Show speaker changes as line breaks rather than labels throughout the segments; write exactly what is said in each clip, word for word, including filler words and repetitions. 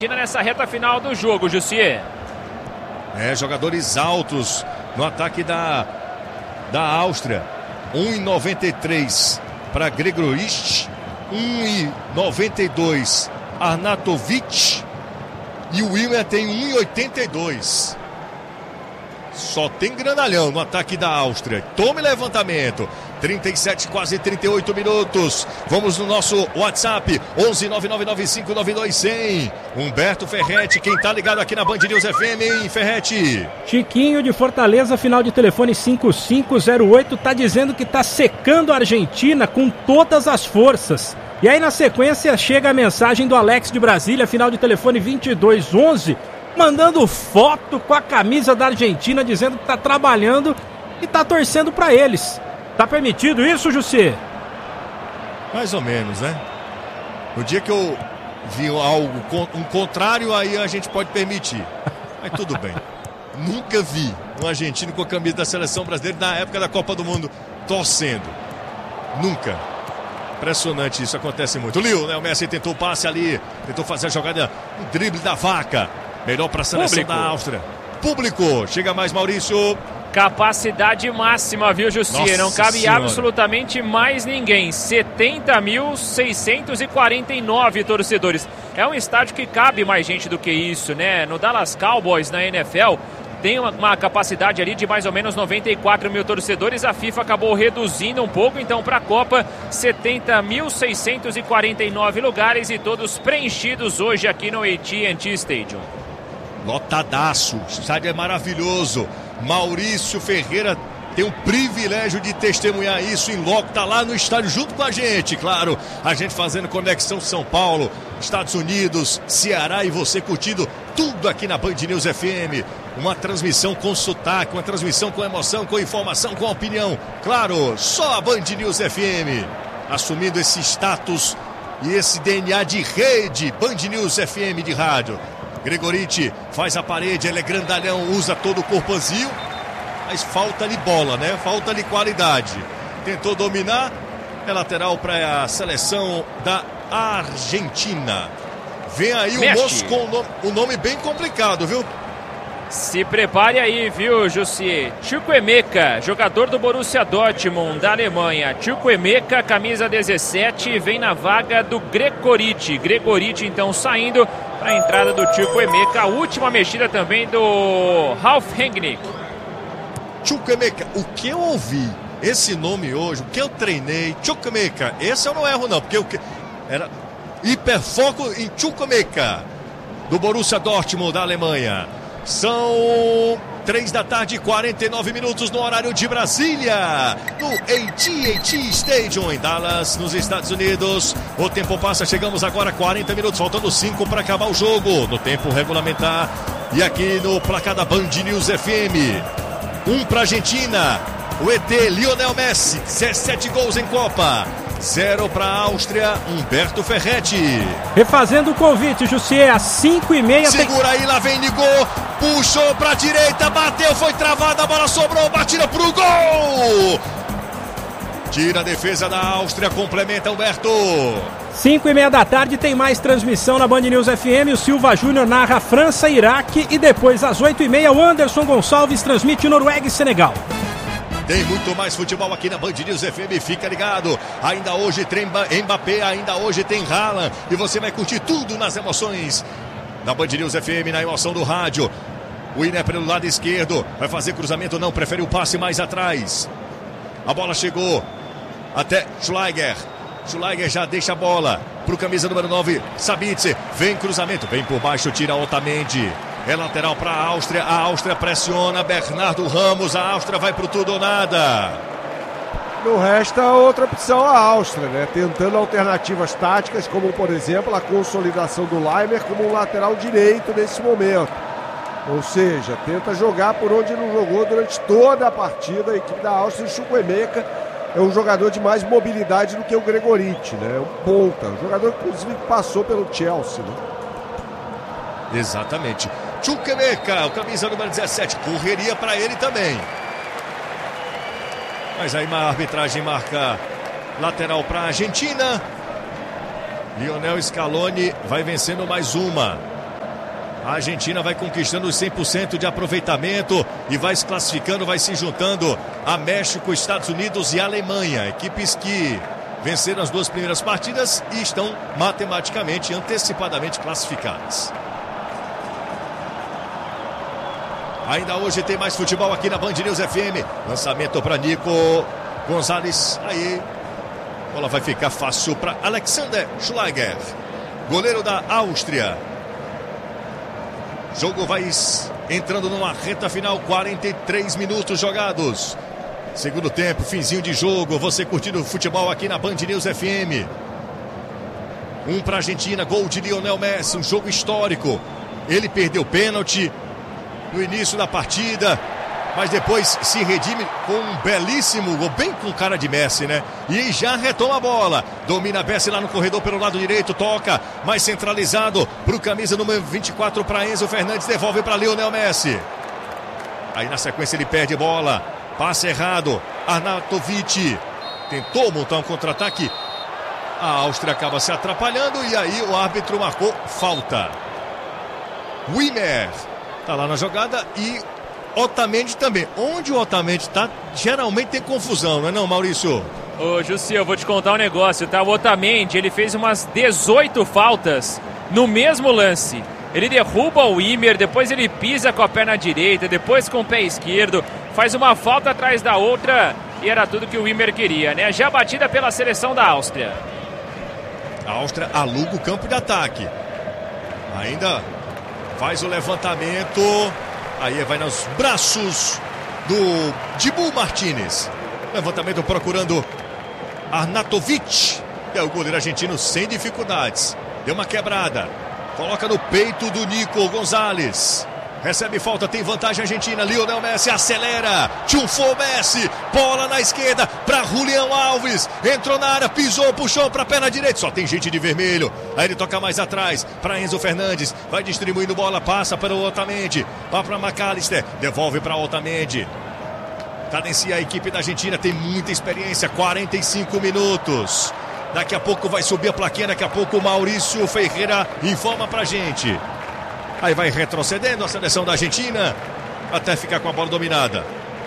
Nessa reta final do jogo, Jussier.
É, jogadores altos no ataque da, da Áustria. um e noventa e três para Gregorich, um e noventa e dois Arnautovic e o Wilmer tem um e oitenta e dois. Só tem grandalhão no ataque da Áustria. Tome levantamento. trinta e sete, quase trinta e oito minutos. Vamos no nosso WhatsApp. onze nove nove nove cinco nove dois zero zero. Humberto Ferretti, quem tá ligado aqui na Band News F M, hein, Ferretti?
Chiquinho de Fortaleza, final de telefone cinco cinco zero oito, tá dizendo que tá secando a Argentina com todas as forças. E aí na sequência chega a mensagem do Alex de Brasília, final de telefone vinte e dois onze, mandando foto com a camisa da Argentina, dizendo que tá trabalhando e tá torcendo pra eles. Tá permitido isso, Jussier?
Mais ou menos, né? No dia que eu vi algo, um contrário, aí a gente pode permitir. Mas tudo bem. Nunca vi um argentino com a camisa da seleção brasileira na época da Copa do Mundo torcendo. Nunca. Impressionante, isso acontece muito. O Lionel Messi tentou o passe ali, tentou fazer a jogada, um drible da vaca. Melhor para a seleção Público. da Áustria. Público, chega mais Maurício.
Capacidade máxima, viu, Jussier? Não cabe
senhora.
absolutamente mais ninguém. setenta mil seiscentos e quarenta e nove torcedores. É um estádio que cabe mais gente do que isso, né? No Dallas Cowboys, na N F L, tem uma, uma capacidade ali de mais ou menos noventa e quatro mil torcedores. A FIFA acabou reduzindo um pouco, então para a Copa, setenta mil seiscentos e quarenta e nove lugares e todos preenchidos hoje aqui no A T and T Stadium.
Lotadaço, o estádio é maravilhoso. Maurício Ferreira tem o privilégio de testemunhar isso em loco, tá lá no estádio junto com a gente, claro, a gente fazendo conexão São Paulo, Estados Unidos, Ceará e você curtindo tudo aqui na Band News F M, uma transmissão com sotaque, uma transmissão com emoção, com informação, com opinião, claro, só a Band News F M assumindo esse status e esse D N A de rede, Band News F M de rádio. Gregorich faz a parede, ele é grandalhão, usa todo o corpozinho, mas falta-lhe bola, né? Falta-lhe qualidade. Tentou dominar, é lateral para a seleção da Argentina. Vem aí o moço com o nome, o nome bem complicado, viu?
Se prepare aí, viu, Jussier? Chukwuemeka, jogador do Borussia Dortmund, da Alemanha. Chukwuemeka, camisa dezessete, vem na vaga do Gregorich. Gregorich, então, saindo para a entrada do Chukwuemeka. A última mexida também do Ralf Rangnick.
Chukwuemeka, o que eu ouvi, esse nome hoje, o que eu treinei, Chukwuemeka, esse eu não erro não, porque o que era hiperfoco em Chukwuemeka, do Borussia Dortmund, da Alemanha. São três da tarde, quarenta e nove minutos no horário de Brasília, no A T and T Stadium em Dallas, nos Estados Unidos. O tempo passa, chegamos agora a quarenta minutos, faltando cinco para acabar o jogo, no tempo regulamentar. E aqui no placar da Band News F M, um para a Argentina, o E T Lionel Messi, dezessete gols em Copa. Zero para a Áustria, Humberto Ferretti.
Refazendo o convite, Jussier, às cinco e meia.
Segura
tem...
aí, lá vem Ligou, puxou para a direita, bateu, foi travada, a bola sobrou, batida para o gol. Tira a defesa da Áustria, complementa Humberto.
cinco e meia da tarde tem mais transmissão na Band News F M. O Silva Júnior narra França e Iraque. E depois, às oito e meia, o Anderson Gonçalves transmite Noruega e Senegal.
Tem muito mais futebol aqui na Band News F M, fica ligado. Ainda hoje tem Mbappé, ainda hoje tem Haaland. E você vai curtir tudo nas emoções da Band News F M, na emoção do rádio. O Iner pelo lado esquerdo, vai fazer cruzamento, não, prefere o passe mais atrás. A bola chegou até Schleicher. Schleicher já deixa a bola para o camisa número nove, Sabitzer. Vem cruzamento, vem por baixo, tira Otamendi. É lateral para a Áustria, a Áustria pressiona, Bernardo Ramos, a Áustria vai pro tudo ou nada.
Não resta outra opção a Áustria, né? Tentando alternativas táticas, como por exemplo a consolidação do Leimer como um lateral direito nesse momento. Ou seja, tenta jogar por onde não jogou durante toda a partida. A equipe da Áustria, o Chukwuemeka é um jogador de mais mobilidade do que o Gregorich, né? Um ponta, um jogador que inclusive passou pelo Chelsea, né?
Exatamente. Chukwuemeka, o camisa número dezessete, correria para ele também. Mas aí a arbitragem marca lateral para a Argentina. Lionel Scaloni vai vencendo mais uma. A Argentina vai conquistando os cem por cento de aproveitamento e vai se classificando, vai se juntando a México, Estados Unidos e Alemanha. Equipes que venceram as duas primeiras partidas e estão matematicamente, antecipadamente classificadas. Ainda hoje tem mais futebol aqui na Band News F M. Lançamento para Nico Gonzalez. Aí, a bola vai ficar fácil para Alexander Schlager, goleiro da Áustria. Jogo vai entrando numa reta final, quarenta e três minutos jogados. Segundo tempo, finzinho de jogo. Você curtindo o futebol aqui na Band News F M. Um para a Argentina, gol de Lionel Messi, um jogo histórico. Ele perdeu pênalti no início da partida, mas depois se redime com um belíssimo gol, bem com cara de Messi, né? E já retoma a bola, domina Messi lá no corredor pelo lado direito, toca, mais centralizado para o camisa número vinte e quatro para Enzo Fernandes, devolve para Lionel Messi. Aí na sequência ele perde bola, passe errado, Arnautovic tentou montar um contra-ataque, a Áustria acaba se atrapalhando e aí o árbitro marcou falta. Wimmer tá lá na jogada e Otamendi também. Onde o Otamendi tá, geralmente tem confusão, não é não, Maurício?
Ô, Jussi, eu vou te contar um negócio, tá? O Otamendi, ele fez umas dezoito faltas no mesmo lance. Ele derruba o Wimmer, depois ele pisa com a perna direita, depois com o pé esquerdo, faz uma falta atrás da outra e era tudo que o Wimmer queria, né? Já batida pela seleção da Áustria.
A Áustria aluga o campo de ataque. Ainda faz o levantamento. Aí vai nos braços do Dibu Martínez. Levantamento procurando Arnautovic. É o goleiro argentino sem dificuldades. Deu uma quebrada. Coloca no peito do Nico Gonzalez. Recebe falta, tem vantagem argentina. Lionel Messi acelera. Triunfou Messi. Bola na esquerda para Julián Alves. Entrou na área, pisou, puxou para a perna direita. Só tem gente de vermelho. Aí ele toca mais atrás para Enzo Fernandes. Vai distribuindo bola, passa para o Otamendi. Vai para McAllister. Devolve para Otamendi. Cadencia a equipe da Argentina. Tem muita experiência. quarenta e cinco minutos. Daqui a pouco vai subir a plaquinha. Daqui a pouco o Maurício Ferreira informa pra gente. Aí vai retrocedendo a seleção da Argentina até ficar com a bola dominada.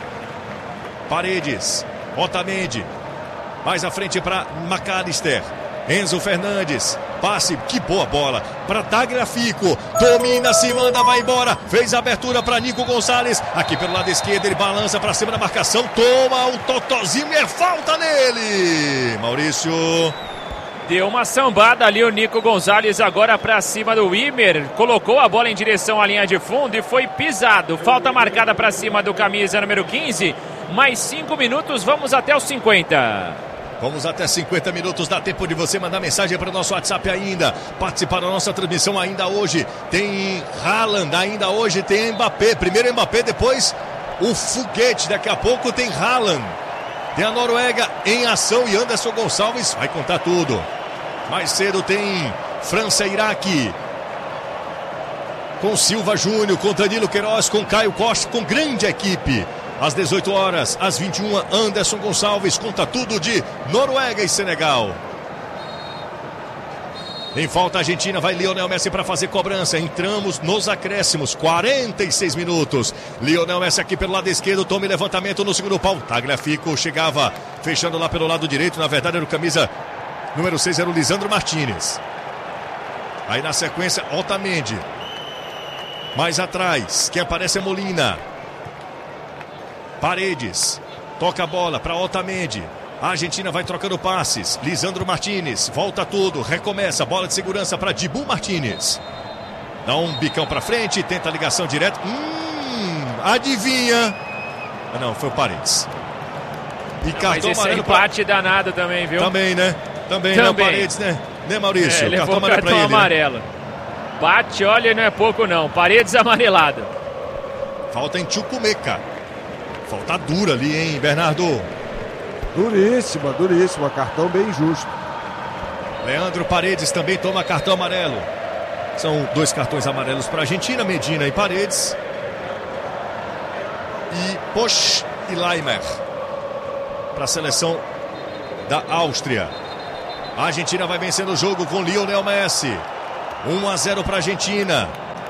Paredes, Otamendi, mais à frente para McAllister. Enzo Fernandes, passe, que boa bola para Tagliafico, domina, se manda, vai embora, fez a abertura para Nico Gonzalez, aqui pelo lado esquerdo, ele balança para cima da marcação, toma um totozinho e é falta nele. Maurício...
Deu uma sambada ali o Nico Gonzalez agora para cima do Wimmer. Colocou a bola em direção à linha de fundo e foi pisado. Falta marcada para cima do camisa número quinze. Mais cinco minutos, vamos até os cinquenta.
Vamos até cinquenta minutos, dá tempo de você mandar mensagem para o nosso WhatsApp ainda. Participar da nossa transmissão ainda hoje. Tem Haaland, ainda hoje tem Mbappé. Primeiro Mbappé, depois o foguete. Daqui a pouco tem Haaland. Tem a Noruega em ação e Anderson Gonçalves vai contar tudo. Mais cedo tem França e Iraque. Com Silva Júnior, com Danilo Queiroz, com Caio Costa, com grande equipe. Às dezoito horas, às vinte e uma, Anderson Gonçalves conta tudo de Noruega e Senegal. Em falta a Argentina, vai Lionel Messi para fazer cobrança. Entramos nos acréscimos, quarenta e seis minutos. Lionel Messi aqui pelo lado esquerdo, tome levantamento no segundo pau. Tagliafico chegava fechando lá pelo lado direito. Na verdade era o camisa número seis, era o Lisandro Martínez. Aí na sequência, Otamendi. Mais atrás, quem aparece é Molina. Paredes, toca a bola para Otamendi. A Argentina vai trocando passes. Lisandro Martínez, volta tudo, recomeça, bola de segurança para Dibu Martínez. Dá um bicão para frente, tenta a ligação direta. Hum, adivinha? Ah, não, foi o Paredes.
E não, cartão mas amarelo. Esse empate pra... danado também, viu?
Também, né? Também, Também. Não, Paredes, né? Né, Maurício?
É, levou cartão, cartão ele, amarelo. Né? Bate, olha, não é pouco não. Paredes amarelado.
Falta em Chukwuemeka. Falta dura ali, hein, Bernardo?
Duríssima, duríssima, cartão bem justo.
Leandro Paredes também toma cartão amarelo. São dois cartões amarelos para a Argentina, Medina e Paredes. E Posch e Leimer para a seleção da Áustria. A Argentina vai vencendo o jogo com Lionel Messi. um a zero para a Argentina.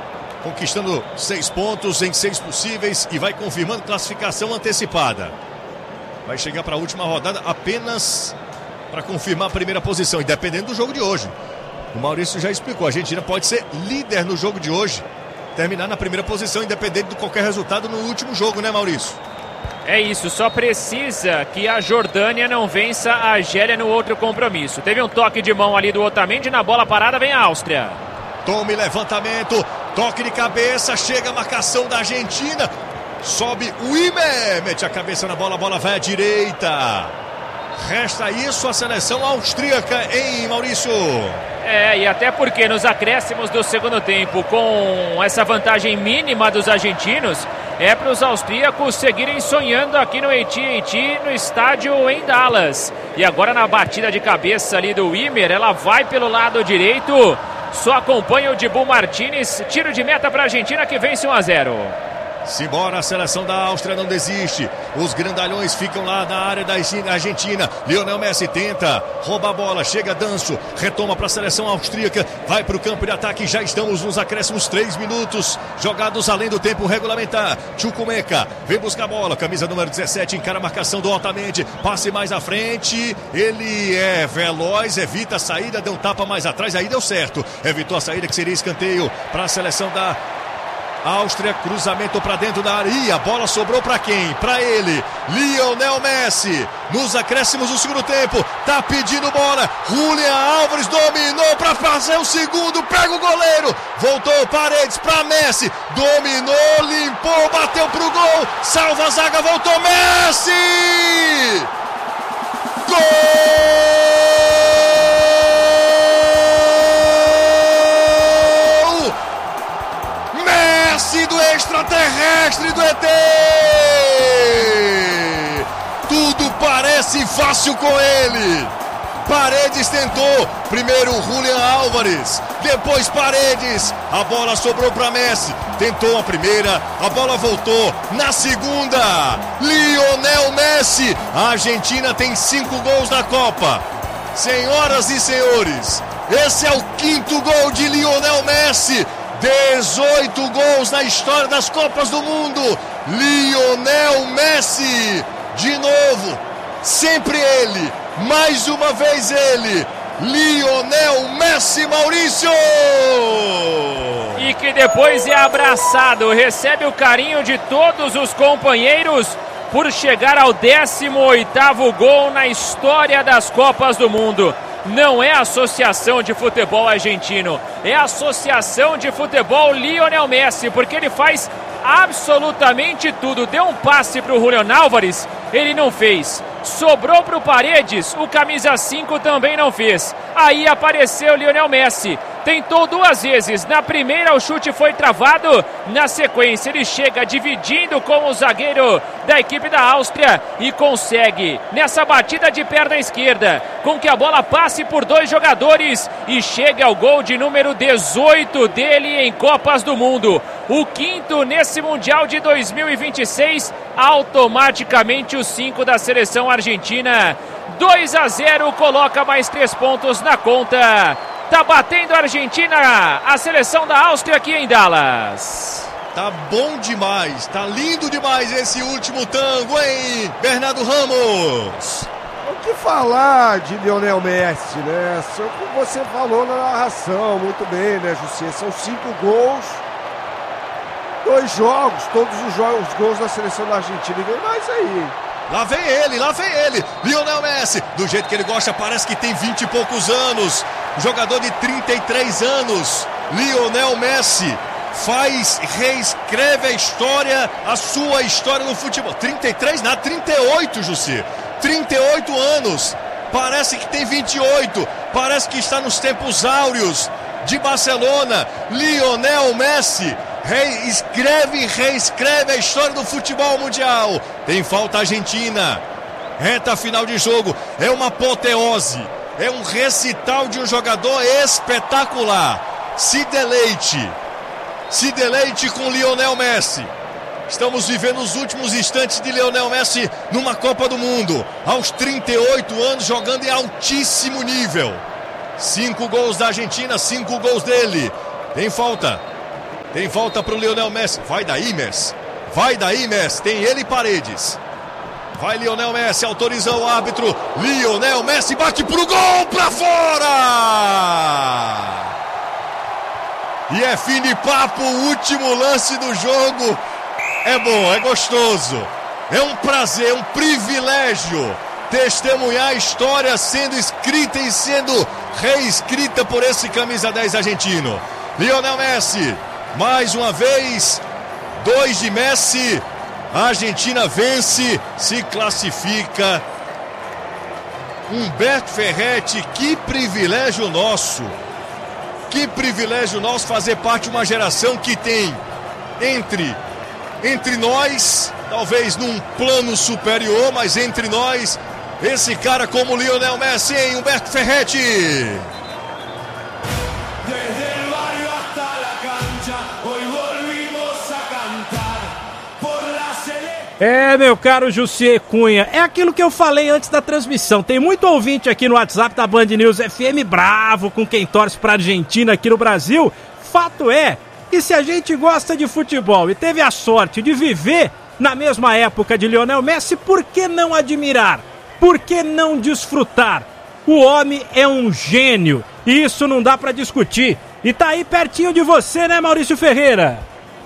conquistando seis pontos em seis possíveis e vai confirmando classificação antecipada. Vai chegar para a última rodada apenas para confirmar a primeira posição, e dependendo do jogo de hoje. O Maurício já explicou, a Argentina pode ser líder no jogo de hoje, terminar na primeira posição, independente de qualquer resultado no último jogo, né, Maurício?
É isso, só precisa que a Jordânia não vença a Argélia no outro compromisso. Teve um toque de mão ali do Otamendi, na bola parada vem a Áustria.
Tome levantamento, toque de cabeça, chega a marcação da Argentina, sobe o Imer, mete a cabeça na bola, a bola vai à direita. Resta isso a seleção austríaca, hein, Maurício?
É, e até porque nos acréscimos do segundo tempo, com essa vantagem mínima dos argentinos, é para os austríacos seguirem sonhando aqui no A T and T, no estádio em Dallas. E agora na batida de cabeça ali do Imer, ela vai pelo lado direito, só acompanha o Dibu Martinez, tiro de meta para a Argentina que vence um a zero.
Simbora, a seleção da Áustria não desiste. Os grandalhões ficam lá na área da Argentina. Lionel Messi tenta roubar a bola, chega Danso, retoma para a seleção austríaca, vai para o campo de ataque. Já estamos nos acréscimos, três minutos jogados além do tempo regulamentar. Chukwuemeka vem buscar a bola, camisa número dezessete, encara a marcação do Otamendi, passe mais à frente, ele é veloz, evita a saída, deu um tapa mais atrás, aí deu certo, evitou a saída que seria escanteio para a seleção da Áustria. Cruzamento para dentro da área, e a bola sobrou para quem? Para ele, Lionel Messi, nos acréscimos do segundo tempo, tá pedindo bola, Julián Álvares dominou para fazer o segundo, pega o goleiro, voltou Paredes para Messi, dominou, limpou, bateu pro gol, salva a zaga, voltou Messi! Gol! Do extraterrestre do E T! Tudo parece fácil com ele. Paredes tentou, primeiro Julián Álvares, depois Paredes, a bola sobrou para Messi, tentou a primeira, a bola voltou, na segunda, Lionel Messi. A Argentina tem cinco gols na Copa. Senhoras e senhores, esse é o quinto gol de Lionel Messi. dezoito gols na história das Copas do Mundo. Lionel Messi, de novo, sempre ele, mais uma vez ele, Lionel Messi, Maurício!
E que depois é abraçado, recebe o carinho de todos os companheiros por chegar ao décimo oitavo gol na história das Copas do Mundo. Não é a Associação de Futebol Argentino, é a Associação de Futebol Lionel Messi, porque ele faz absolutamente tudo. Deu um passe para o Julián Álvares, ele não fez. Sobrou para o Paredes, o camisa cinco também não fez. Aí apareceu Lionel Messi, tentou duas vezes, na primeira o chute foi travado, na sequência ele chega dividindo com o zagueiro da equipe da Áustria e consegue, nessa batida de perna esquerda, com que a bola passe por dois jogadores e chega ao gol de número dezoito dele em Copas do Mundo. O quinto nesse Mundial de dois mil e vinte e seis, automaticamente os cinco da seleção argentina. dois a zero, coloca mais três pontos na conta. Tá batendo a Argentina, a seleção da Áustria aqui em Dallas.
Tá bom demais, tá lindo demais esse último tango, hein, Bernardo Ramos?
O que falar de Lionel Messi, né? Só como você falou na narração, muito bem, né, José? São cinco gols, dois jogos, todos os jogos, os gols da seleção da Argentina. E vem mais aí.
Lá vem ele, lá vem ele, Lionel Messi, do jeito que ele gosta, parece que tem vinte e poucos anos, jogador de trinta e três anos, Lionel Messi, faz, reescreve a história, a sua história no futebol. trinta e três, não, trinta e oito, Jussi, trinta e oito anos, parece que tem vinte e oito, parece que está nos tempos áureos de Barcelona. Lionel Messi reescreve e reescreve a história do futebol mundial. Tem falta argentina, reta final de jogo, é uma apoteose, é um recital de um jogador espetacular. Se deleite, se deleite com Lionel Messi. Estamos vivendo os últimos instantes de Lionel Messi numa Copa do Mundo, aos trinta e oito anos, jogando em altíssimo nível. Cinco gols da Argentina, cinco gols dele. Tem falta. Tem volta pro Lionel Messi. Vai daí, Messi. Vai daí, Messi. Tem ele e Paredes. Vai Lionel Messi, autoriza o árbitro. Lionel Messi bate pro gol, pra fora! E é fim de papo, o último lance do jogo. É bom, é gostoso. É um prazer, é um privilégio testemunhar a história sendo escrita e sendo reescrita por esse camisa dez argentino. Lionel Messi, mais uma vez, dois de Messi. A Argentina vence, se classifica. Humberto Ferretti, que privilégio nosso. Que privilégio nosso fazer parte de uma geração que tem entre, entre nós, talvez num plano superior, mas entre nós, esse cara como Lionel Messi, hein, Humberto Ferretti.
É, meu caro Jussier Cunha, é aquilo que eu falei antes da transmissão. Tem muito ouvinte aqui no WhatsApp da Band News F M bravo com quem torce pra Argentina aqui no Brasil. Fato é que se a gente gosta de futebol e teve a sorte de viver na mesma época de Lionel Messi, por que não admirar? Por que não desfrutar? O homem é um gênio e isso não dá pra discutir. E tá aí pertinho de você, né, Maurício Ferreira?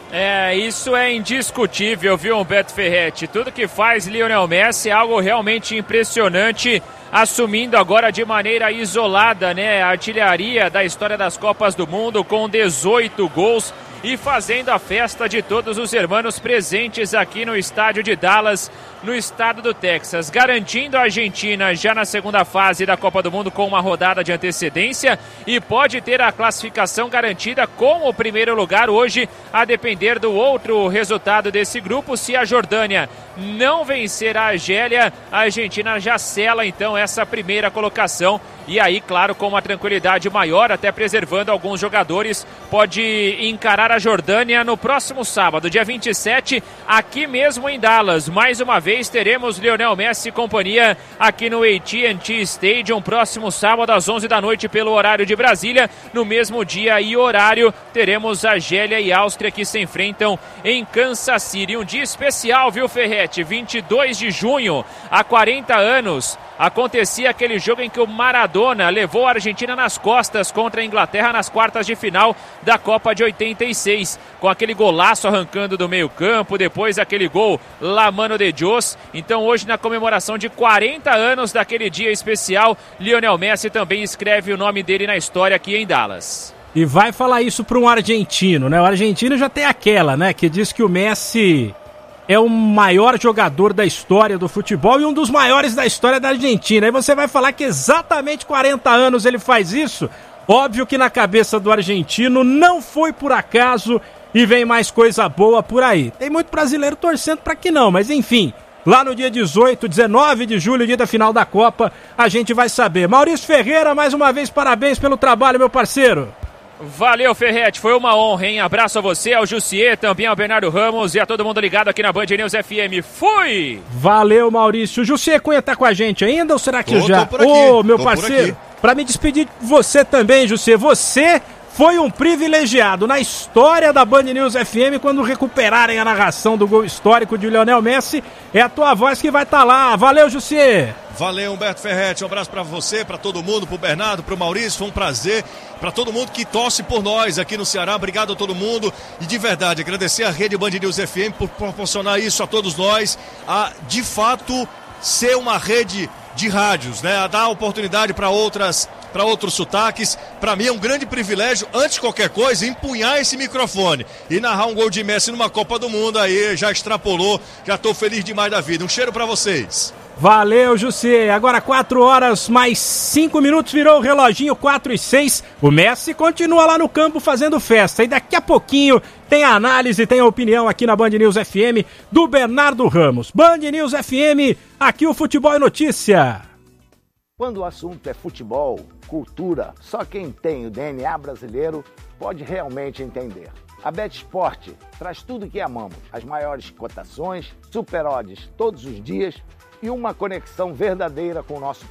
É, isso é indiscutível, viu, Humberto Ferretti? Tudo que faz Lionel Messi é algo realmente impressionante, assumindo agora de maneira isolada, né, a artilharia da história das Copas do Mundo com dezoito gols e fazendo a festa de todos os irmãos presentes aqui no estádio de Dallas, no estado do Texas, garantindo a Argentina já na segunda fase da Copa do Mundo com uma rodada de antecedência e pode ter a classificação garantida com o primeiro lugar hoje, a depender do outro resultado desse grupo. Se a Jordânia não vencer a Argélia, a Argentina já sela então essa primeira colocação e aí, claro, com uma tranquilidade maior, até preservando alguns jogadores, pode encarar a Jordânia no próximo sábado, dia vinte e sete, aqui mesmo em Dallas. Mais uma vez teremos Lionel Messi e companhia aqui no A T and T Stadium, próximo sábado às onze da noite pelo horário de Brasília. No mesmo dia e horário teremos Argélia e Áustria que se enfrentam em Kansas City. Um dia especial, viu, Ferretti? vinte e dois de junho, há quarenta anos, acontecia aquele jogo em que o Maradona levou a Argentina nas costas contra a Inglaterra nas quartas de final da Copa de oitenta e seis, com aquele golaço arrancando do meio campo, depois aquele gol La Mano de Dios. Então hoje, na comemoração de quarenta anos daquele dia especial, Lionel Messi também escreve o nome dele na história aqui em Dallas.
E vai falar isso para um argentino, né? O argentino já tem aquela, né, que diz que o Messi é o maior jogador da história do futebol e um dos maiores da história da Argentina. Aí você vai falar que exatamente quarenta anos ele faz isso? Óbvio que na cabeça do argentino não foi por acaso e vem mais coisa boa por aí. Tem muito brasileiro torcendo para que não, mas enfim, lá no dia dezoito, dezenove de julho, dia da final da Copa, a gente vai saber. Maurício Ferreira, mais uma vez, parabéns pelo trabalho, meu parceiro.
Valeu, Ferretti, foi uma honra, hein? Abraço a você, ao Jussier, também ao Bernardo Ramos e a todo mundo ligado aqui na Band News F M. Fui!
Valeu, Maurício. Jussier Cunha tá com a gente ainda ou será que
tô,
já?
Ô,
oh, meu parceiro, pra me despedir de você também, Jussier, você foi um privilegiado na história da Band News F M quando recuperarem a narração do gol histórico de Lionel Messi. É a tua voz que vai estar tá lá. Valeu, Jussier!
Valeu, Humberto Ferretti, um abraço para você, para todo mundo, pro Bernardo, pro Maurício, foi um prazer, para todo mundo que torce por nós aqui no Ceará, obrigado a todo mundo e de verdade agradecer a Rede Band News F M por proporcionar isso a todos nós, a de fato ser uma rede de rádios, né, a dar oportunidade para outras, para outros sotaques. Para mim é um grande privilégio, antes de qualquer coisa, empunhar esse microfone e narrar um gol de Messi numa Copa do Mundo, aí já extrapolou, já tô feliz demais da vida, um cheiro para vocês.
Valeu, Jussier. Agora quatro horas mais cinco minutos, virou o reloginho, quatro e seis. O Messi continua lá no campo fazendo festa. E daqui a pouquinho tem a análise, tem a opinião aqui na Band News F M do Bernardo Ramos. Band News F M, aqui o Futebol é Notícia.
Quando o assunto é futebol, cultura, só quem tem o D N A brasileiro pode realmente entender. A BetSport traz tudo o que amamos. As maiores cotações, super odds todos os dias e uma conexão verdadeira com o nosso povo.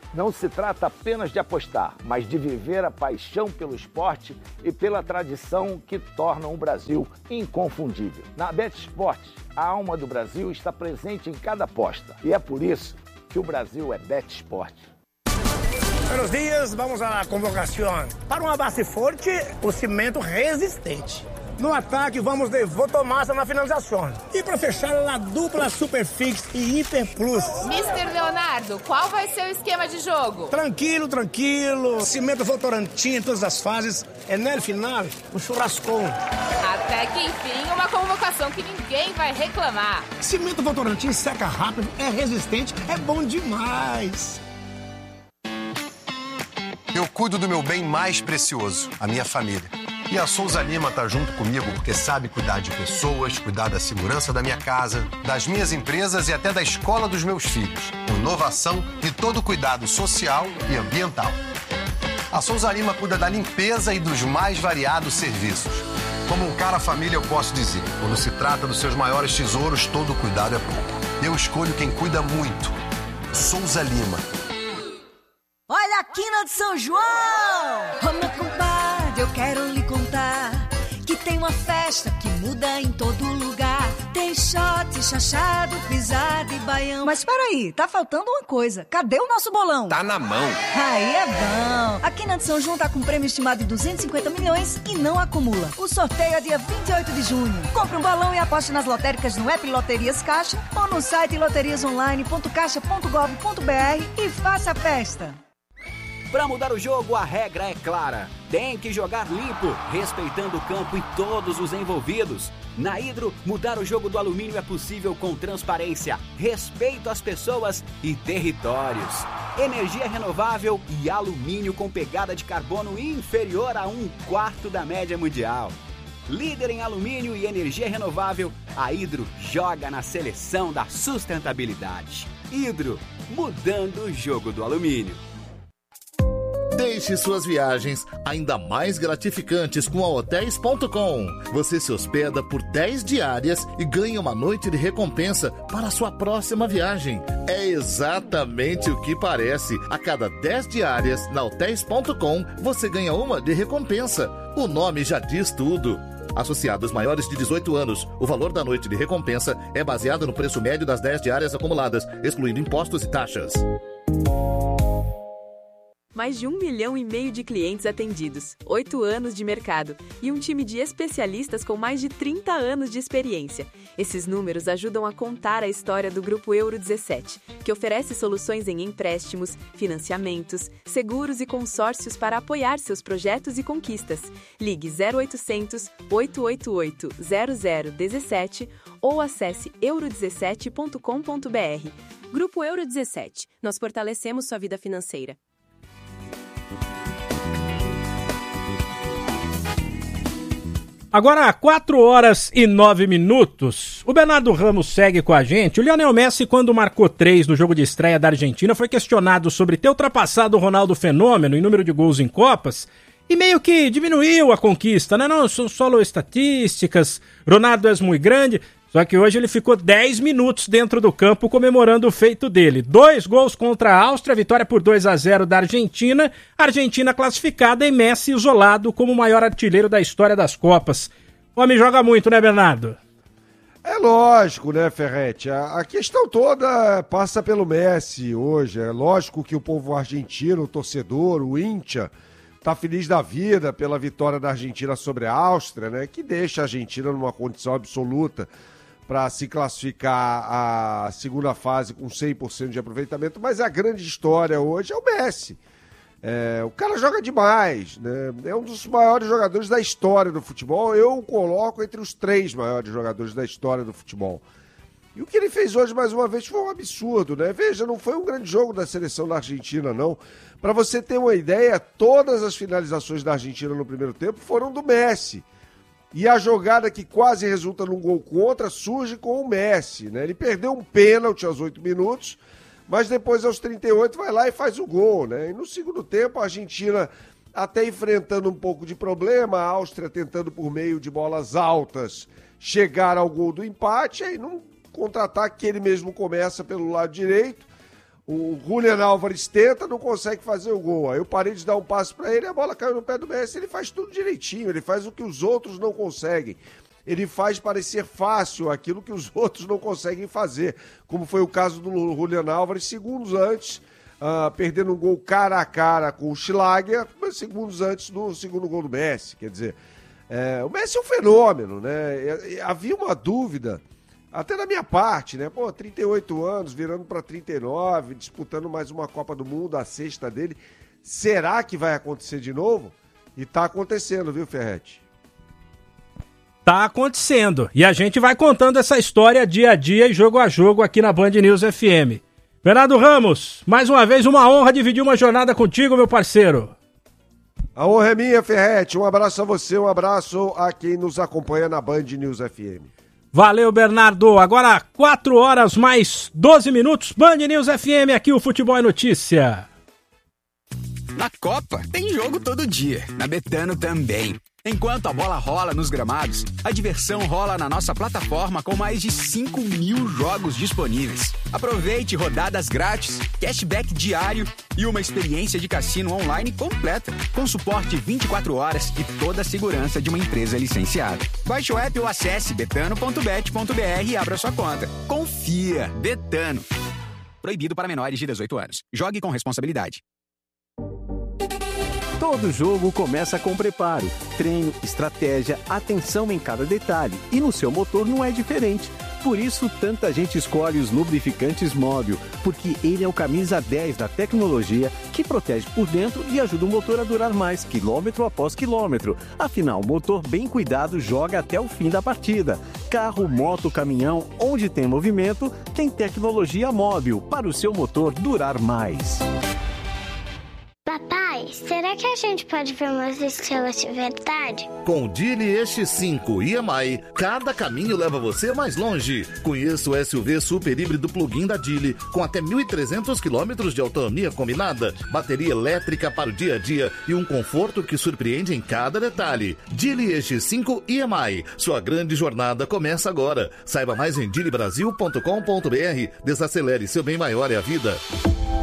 Não se trata apenas de apostar, mas de viver a paixão pelo esporte e pela tradição que tornam o Brasil inconfundível. Na BetSport, a alma do Brasil está presente em cada aposta. E é por isso que o Brasil é BetSport.
Buenos dias, vamos à convocação. Para uma base forte, o cimento resistente. No ataque, vamos de Votomassa na finalização. E para fechar, a dupla Superfix e Hiper Plus.
mister Leonardo, qual vai ser o esquema de jogo?
Tranquilo, tranquilo. Cimento Votorantim em todas as fases. É no final, um churrascão.
Até que enfim, uma convocação que ninguém vai reclamar.
Cimento Votorantim seca rápido, é resistente, é bom demais.
Eu cuido do meu bem mais precioso, a minha família. E a Souza Lima tá junto comigo porque sabe cuidar de pessoas, cuidar da segurança da minha casa, das minhas empresas e até da escola dos meus filhos. Com inovação e todo cuidado social e ambiental. A Souza Lima cuida da limpeza e dos mais variados serviços. Como um cara família, eu posso dizer, quando se trata dos seus maiores tesouros, todo cuidado é pouco. Eu escolho quem cuida muito. Souza Lima.
Olha a quina de São João! Ô meu compadre, eu quero lhe contar que tem uma festa que muda em todo lugar. Tem shot, chachado, pisada e baião. Mas peraí, tá faltando uma coisa. Cadê o nosso bolão?
Tá na mão.
Aí é bom. A quina de São João tá com um prêmio estimado de duzentos e cinquenta milhões e não acumula. O sorteio é dia vinte e oito de junho. Compre um bolão e aposte nas lotéricas no app Loterias Caixa ou no site loterias online ponto caixa ponto gov ponto br e faça a festa.
Para mudar o jogo, a regra é clara. Tem que jogar limpo, respeitando o campo e todos os envolvidos. Na Hidro, mudar o jogo do alumínio é possível com transparência, respeito às pessoas e territórios. Energia renovável e alumínio com pegada de carbono inferior a um quarto da média mundial. Líder em alumínio e energia renovável, a Hidro joga na seleção da sustentabilidade. Hidro, mudando o jogo do alumínio.
Deixe suas viagens ainda mais gratificantes com a Hotéis ponto com. Você se hospeda por dez diárias e ganha uma noite de recompensa para a sua próxima viagem. É exatamente o que parece. A cada dez diárias na Hotéis ponto com, você ganha uma de recompensa. O nome já diz tudo. Associados maiores de dezoito anos, o valor da noite de recompensa é baseado no preço médio das dez diárias acumuladas, excluindo impostos e taxas.
Mais de um milhão e meio de clientes atendidos, oito anos de mercado e um time de especialistas com mais de trinta anos de experiência. Esses números ajudam a contar a história do Grupo Euro dezessete, que oferece soluções em empréstimos, financiamentos, seguros e consórcios para apoiar seus projetos e conquistas. Ligue zero oitocentos, oito oito oito, zero zero um sete ou acesse euro dezessete ponto com ponto br. Grupo Euro dezessete. Nós fortalecemos sua vida financeira.
Agora, quatro horas e nove minutos. O Bernardo Ramos segue com a gente. O Lionel Messi, quando marcou três no jogo de estreia da Argentina, foi questionado sobre ter ultrapassado o Ronaldo Fenômeno em número de gols em Copas e meio que diminuiu a conquista, né? Não, são só estatísticas, Ronaldo é muito grande. Só que hoje ele ficou dez minutos dentro do campo comemorando o feito dele. Dois gols contra a Áustria, vitória por dois a zero da Argentina. Argentina classificada e Messi isolado como o maior artilheiro da história das Copas. O homem joga muito, né, Bernardo?
É lógico, né, Ferretti? A, a questão toda passa pelo Messi hoje. É lógico que o povo argentino, o torcedor, o Íntia, tá feliz da vida pela vitória da Argentina sobre a Áustria, né? Que deixa a Argentina numa condição absoluta para se classificar a segunda fase com cem por cento de aproveitamento, mas a grande história hoje é o Messi. É, o cara joga demais, né? É um dos maiores jogadores da história do futebol. Eu o coloco entre os três maiores jogadores da história do futebol. E o que ele fez hoje, mais uma vez, foi um absurdo, né? Veja, não foi um grande jogo da seleção da Argentina, não. Para você ter uma ideia, todas as finalizações da Argentina no primeiro tempo foram do Messi. E a jogada que quase resulta num gol contra surge com o Messi, né? Ele perdeu um pênalti aos oito minutos, mas depois aos trinta e oito vai lá e faz o gol, né? E no segundo tempo a Argentina até enfrentando um pouco de problema, a Áustria tentando por meio de bolas altas chegar ao gol do empate, aí num contra-ataque que ele mesmo começa pelo lado direito, O Julian Álvares tenta, não consegue fazer o gol. Aí o Paredes dá um passe para ele, a bola caiu no pé do Messi, ele faz tudo direitinho, ele faz o que os outros não conseguem. Ele faz parecer fácil aquilo que os outros não conseguem fazer, como foi o caso do Julian Álvares, segundos antes, uh, perdendo um gol cara a cara com o Schlager, mas segundos antes do segundo gol do Messi. Quer dizer, é, o Messi é um fenômeno, né? Havia uma dúvida, até da minha parte, né? Pô, trinta e oito anos, virando para trinta e nove, disputando mais uma Copa do Mundo, a sexta dele. Será que vai acontecer de novo? E tá acontecendo, viu, Ferretti?
Tá acontecendo. E a gente vai contando essa história dia a dia e jogo a jogo aqui na Band News F M. Bernardo Ramos, mais uma vez uma honra dividir uma jornada contigo, meu parceiro.
A honra é minha, Ferretti. Um abraço a você, um abraço a quem nos acompanha na Band News F M.
Valeu, Bernardo. Agora, quatro horas mais doze minutos. Band News F M, aqui o Futebol é Notícia.
Na Copa, tem jogo todo dia. Na Betano também. Enquanto a bola rola nos gramados, a diversão rola na nossa plataforma com mais de cinco mil jogos disponíveis. Aproveite rodadas grátis, cashback diário e uma experiência de cassino online completa, com suporte vinte e quatro horas e toda a segurança de uma empresa licenciada. Baixe o app ou acesse betano ponto bet ponto b r e abra sua conta. Confia, Betano. Proibido para menores de dezoito anos. Jogue com responsabilidade.
Todo jogo começa com preparo, treino, estratégia, atenção em cada detalhe. E no seu motor não é diferente. Por isso, tanta gente escolhe os lubrificantes Móbil, porque ele é o camisa dez da tecnologia que protege por dentro e ajuda o motor a durar mais, quilômetro após quilômetro. Afinal, motor bem cuidado joga até o fim da partida. Carro, moto, caminhão, onde tem movimento, tem tecnologia Móbil para o seu motor durar mais.
Papai, será que a gente pode ver umas estrelas de verdade?
Com o Geely E X cinco I M I, cada caminho leva você mais longe. Conheça o S U V super híbrido plug-in da Geely, com até mil e trezentos quilômetros de autonomia combinada, bateria elétrica para o dia a dia e um conforto que surpreende em cada detalhe. Geely E X cinco I M I, sua grande jornada começa agora. Saiba mais em geely brasil ponto com ponto b r. Desacelere, seu bem maior é a vida.